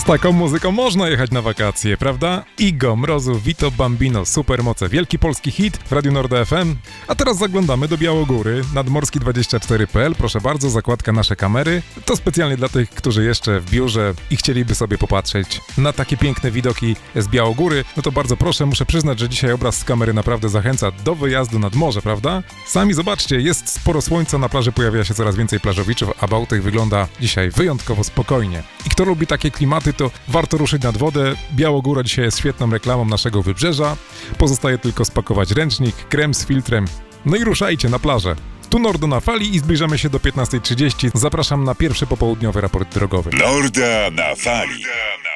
taką muzyką można jechać na wakacje, prawda? Igo, Mrozów, Vito Bambino, Supermoce, wielki polski hit w Radiu Nord FM. A teraz zaglądamy do Białogóry, nadmorski24.pl, proszę bardzo, zakładka Nasze kamery. To specjalnie dla tych, którzy jeszcze w biurze i chcieliby sobie popatrzeć na takie piękne widoki z Białogóry. No to bardzo proszę, muszę przyznać, że dzisiaj obraz z kamery naprawdę zachęca do wyjazdu nad morze, prawda? Sami zobaczcie, jest sporo słońca, na plaży pojawia się coraz więcej plażowiczów, a Bałtyk wygląda dzisiaj wyjątkowo spokojnie. I kto lubi takie klimaty, to warto ruszyć nad wodę. Białogóra dzisiaj jest świetną reklamą naszego wybrzeża. Pozostaje tylko spakować ręcznik, krem z filtrem. No i ruszajcie na plażę. Tu Nordo na fali i zbliżamy się do 15:30. Zapraszam na pierwszy popołudniowy raport drogowy. Norda na fali.